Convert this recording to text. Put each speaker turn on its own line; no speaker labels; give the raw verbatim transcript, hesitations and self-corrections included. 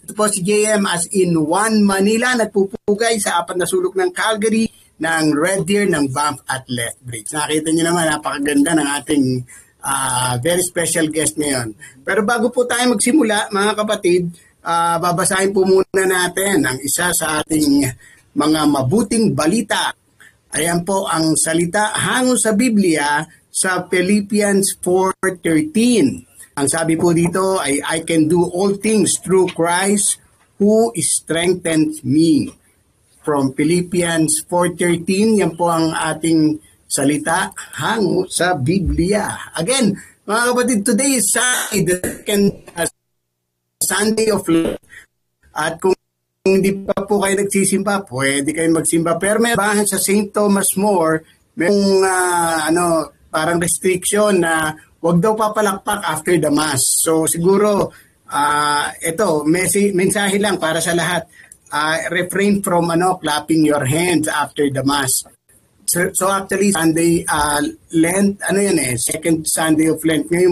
Ito po si J M as in One Manila, nagpupugay sa apat na sulok ng Calgary, ng Red Deer, ng Banff at Lethbridge. Nakita niyo naman, napakaganda ng ating uh, very special guest ngayon. Pero bago po tayo magsimula, mga kapatid, uh, babasahin po muna natin ang isa sa ating mga mabuting balita. Ayan po ang salita hango sa Biblia sa Philippians four thirteen. Ang sabi po dito ay, I can do all things through Christ who strengthens me. From Philippians four thirteen, yan po ang ating salita hango sa Biblia. Again, mga kapatid, today is Sunday, the second uh, Sunday of Lent. At kung hindi pa po kayo nagsisimba, pwede kayo magsimba. Pero may bahan sa Saint Thomas More, may uh, ano, parang restriction na wag daw papalakpak after the Mass. So siguro, uh, ito, mes- mensahe lang para sa lahat. Uh, refrain from ano clapping your hands after the Mass. So, so actually, Sunday, uh, Lent, ano yan eh, second Sunday of Lent ngayon.